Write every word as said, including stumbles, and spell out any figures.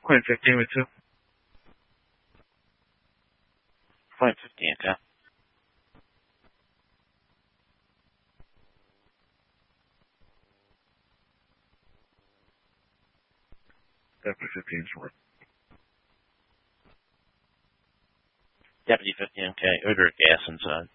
Point fifteen with two. Point fifteen, okay. Deputy fifteen short. Deputy fifteen, okay. Odor gas inside.